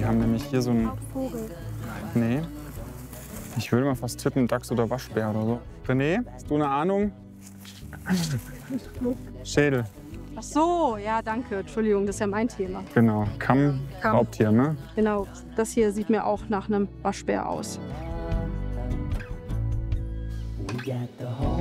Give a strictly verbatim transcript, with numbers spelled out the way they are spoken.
haben nämlich hier so einen... Vogel. Nee. Ich würde mal fast tippen, Dachs oder Waschbär oder so. René, hast du eine Ahnung? Schädel. Ach so, ja, danke. Entschuldigung, das ist ja mein Thema. Genau. Kamm, Kamm. Raubtier, ne? Genau, das hier sieht mir auch nach einem Waschbär aus. We got the whole